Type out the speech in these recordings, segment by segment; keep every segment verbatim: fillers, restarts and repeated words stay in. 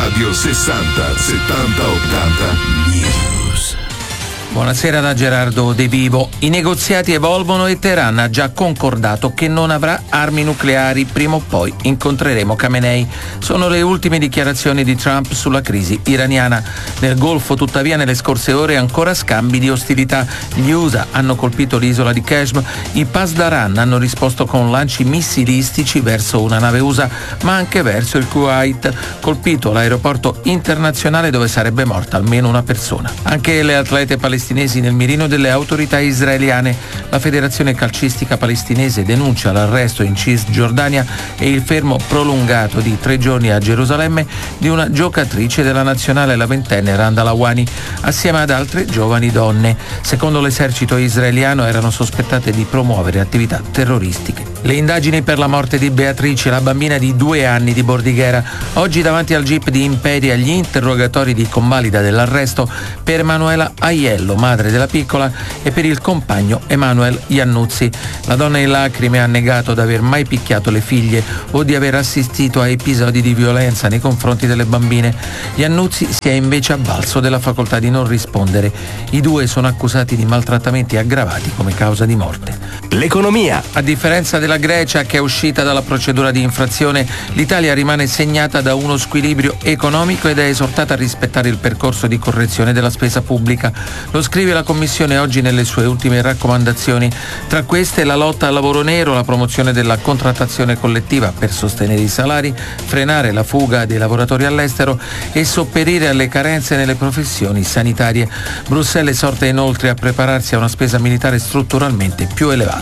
Radio sessanta settanta ottanta News. Buonasera da Gerardo De Vivo. I negoziati evolvono e Teheran ha già concordato che non avrà armi nucleari. Prima o poi incontreremo Khamenei. Sono le ultime dichiarazioni di Trump sulla crisi iraniana. Nel Golfo, tuttavia, nelle scorse ore ancora scambi di ostilità. Gli U S A hanno colpito l'isola di Kashmir. I Pasdaran hanno risposto con lanci missilistici verso una nave U S A, ma anche verso il Kuwait, colpito l'aeroporto internazionale dove sarebbe morta almeno una persona. Anche le atlete palestinesi nel mirino delle autorità israeliane. La Federazione Calcistica Palestinese denuncia l'arresto in Cisgiordania e il fermo prolungato di tre giorni a Gerusalemme di una giocatrice della nazionale, la ventenne Randa Lawani, assieme ad altre giovani donne. Secondo l'esercito israeliano erano sospettate di promuovere attività terroristiche. Le indagini per la morte di Beatrice, la bambina di due anni di Bordighera. Oggi davanti al G I P di Imperia gli interrogatori di convalida dell'arresto per Emanuela Aiello, madre della piccola, e per il compagno Emanuel Iannuzzi. La donna in lacrime ha negato di aver mai picchiato le figlie o di aver assistito a episodi di violenza nei confronti delle bambine. Iannuzzi si è invece avvalso della facoltà di non rispondere. I due sono accusati di maltrattamenti aggravati come causa di morte. L'economia. A differenza della Grecia, che è uscita dalla procedura di infrazione, l'Italia rimane segnata da uno squilibrio economico ed è esortata a rispettare il percorso di correzione della spesa pubblica. Lo scrive la Commissione oggi nelle sue ultime raccomandazioni. Tra queste la lotta al lavoro nero, la promozione della contrattazione collettiva per sostenere i salari, frenare la fuga dei lavoratori all'estero e sopperire alle carenze nelle professioni sanitarie. Bruxelles esorta inoltre a prepararsi a una spesa militare strutturalmente più elevata.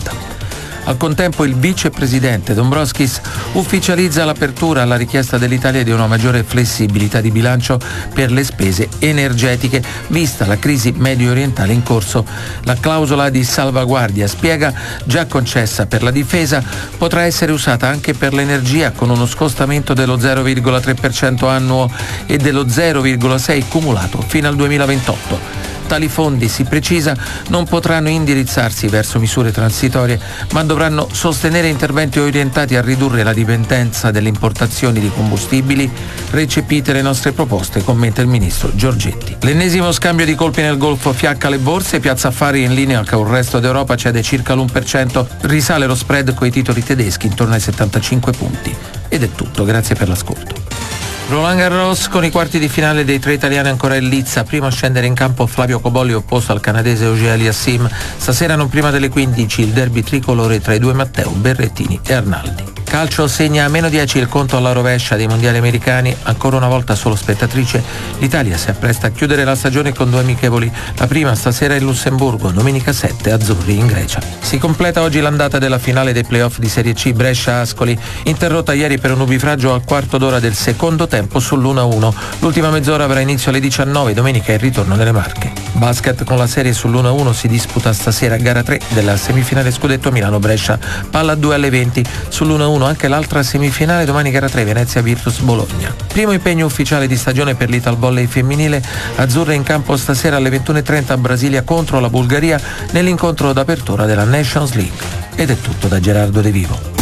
Al contempo il vicepresidente Dombrovskis ufficializza l'apertura alla richiesta dell'Italia di una maggiore flessibilità di bilancio per le spese energetiche, vista la crisi medio orientale in corso. La clausola di salvaguardia, spiega, già concessa per la difesa, potrà essere usata anche per l'energia con uno scostamento dello zero virgola tre per cento annuo e dello zero virgola sei per cento cumulato fino al duemilaventotto. Tali fondi, si precisa, non potranno indirizzarsi verso misure transitorie, ma dovranno sostenere interventi orientati a ridurre la dipendenza delle importazioni di combustibili. Recepite le nostre proposte, commenta il ministro Giorgetti. L'ennesimo scambio di colpi nel Golfo fiacca le borse, Piazza Affari in linea con il resto d'Europa cede circa l'uno per cento, risale lo spread coi titoli tedeschi intorno ai settantacinque punti. Ed è tutto, grazie per l'ascolto. Roland Garros, con i quarti di finale dei tre italiani ancora in lizza. Primo a scendere in campo Flavio Cobolli opposto al canadese Auger Aliassime. Stasera non prima delle quindici il derby tricolore tra i due Matteo, Berrettini e Arnaldi. Calcio segna a meno dieci il conto alla rovescia dei mondiali americani, ancora una volta solo spettatrice. L'Italia si appresta a chiudere la stagione con due amichevoli, la prima stasera in Lussemburgo, domenica sette azzurri in Grecia. Si completa oggi l'andata della finale dei playoff di Serie C Brescia-Ascoli, interrotta ieri per un nubifragio al quarto d'ora del secondo tempo sull'uno a uno. L'ultima mezz'ora avrà inizio alle diciannove, domenica il ritorno nelle Marche. Basket con la serie sull'uno a uno si disputa stasera gara tre della semifinale scudetto Milano-Brescia, palla due alle venti, sull'uno a uno anche l'altra semifinale domani gara tre Venezia Virtus Bologna. Primo impegno ufficiale di stagione per l'Ital Volley femminile, azzurre in campo stasera alle ventuno e trenta a Brasilia contro la Bulgaria nell'incontro d'apertura della Nations League. Ed è tutto da Gerardo De Vivo.